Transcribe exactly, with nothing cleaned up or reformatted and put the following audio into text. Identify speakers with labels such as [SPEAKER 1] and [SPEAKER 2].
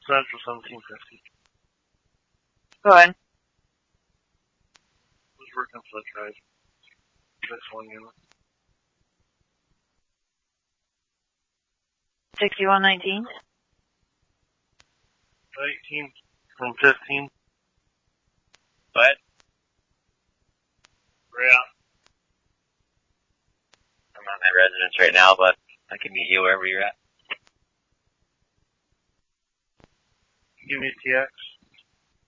[SPEAKER 1] Central seventeen fifty.
[SPEAKER 2] Go ahead.
[SPEAKER 1] Who's working for the drive? Six one unit.
[SPEAKER 2] sixty-one nineteen.
[SPEAKER 1] Eighteen from fifteen.
[SPEAKER 3] What?
[SPEAKER 1] Yeah.
[SPEAKER 3] I'm at my residence right now, but I can meet you wherever you're at.
[SPEAKER 1] Give me T X.